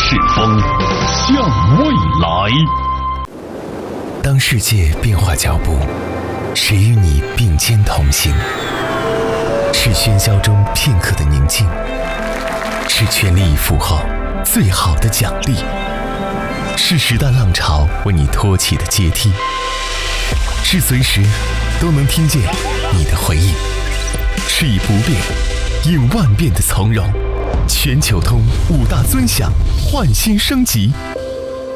世风，向未来。 当世界变化脚步，谁与你并肩同行？是喧嚣中片刻的宁静，是全力以赴后最好的奖励，是时代浪潮为你托起的阶梯，是随时都能听见你的回应，是以不变应万变的从容。全球通5大尊享，焕新升级。